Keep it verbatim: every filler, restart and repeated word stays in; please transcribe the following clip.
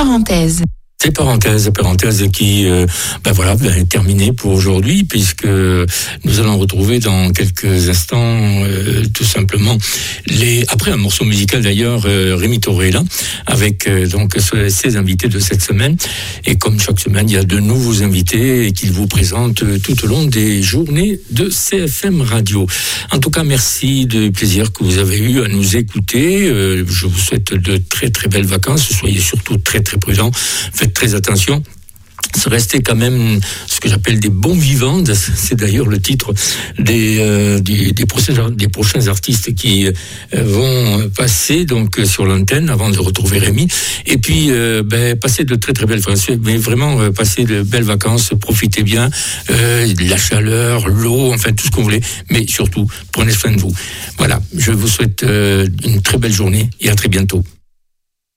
Parenthèse. C'est parenthèse, parenthèse qui, euh, ben voilà, est terminée pour aujourd'hui, puisque nous allons retrouver dans quelques instants, euh, tout simplement, les après un morceau musical d'ailleurs, euh, Rémi Torella, avec euh, donc ses invités de cette semaine. Et comme chaque semaine, il y a de nouveaux invités qu'il vous présente tout au long des journées de C F M Radio. En tout cas, merci du plaisir que vous avez eu à nous écouter. Euh, je vous souhaite de très très belles vacances. Soyez surtout très très prudents. Faites très attention. Rester quand même ce que j'appelle des bons vivants, c'est d'ailleurs le titre des euh, des, des, prochains, des prochains artistes qui euh, vont passer donc sur l'antenne avant de retrouver Rémi. Et puis euh, ben, passer de très très belles vacances, mais vraiment euh, passer de belles vacances, profitez bien, euh, la chaleur, l'eau, enfin tout ce qu'on voulait, mais surtout prenez soin de vous. Voilà, je vous souhaite euh, une très belle journée et à très bientôt.